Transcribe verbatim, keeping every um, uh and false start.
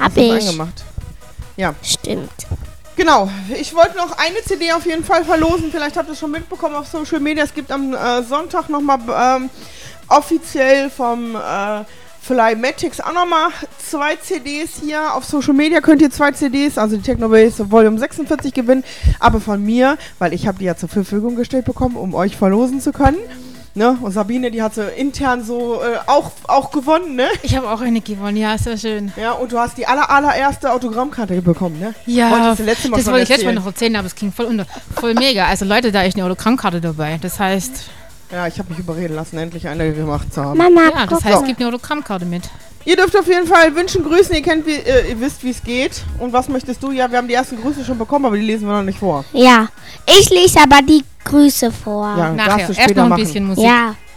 Hab Hast du ich. angemacht. Ja. Stimmt. Genau. Ich wollte noch eine C D auf jeden Fall verlosen. Vielleicht habt ihr es schon mitbekommen auf Social Media. Es gibt am äh, Sonntag nochmal ähm, offiziell vom äh, Flymatics auch nochmal zwei C Ds hier. Auf Social Media könnt ihr zwei C Ds, also die Technobase Volume sechsundvierzig gewinnen. Aber von mir, weil ich habe die ja zur Verfügung gestellt bekommen, um euch verlosen zu können. Ne? Und Sabine, die hat so intern so äh, auch, auch gewonnen, ne? Ich habe auch eine gewonnen, ja, ist ja schön. Ja, und du hast die aller, allererste Autogrammkarte bekommen, ne? Ja, Wolltest du letztes Mal das schon wollte ich letztes Mal erzählen. noch erzählen, aber es ging voll unter. Voll mega. Also Leute, da ist eine Autogrammkarte dabei. Das heißt, Ja, ich habe mich überreden lassen, endlich eine gemacht zu haben. Mama, ja, das guck heißt, es mal. gibt eine Autogrammkarte mit. Ihr dürft auf jeden Fall wünschen, grüßen, ihr kennt, wie, äh, ihr wisst, wie es geht. Und was möchtest du? Ja, wir haben die ersten Grüße schon bekommen, aber die lesen wir noch nicht vor. Ja, ich lese aber die Grüße vor. Ja, Nachher. darfst du Erst später noch ein machen. bisschen Musik. Ja.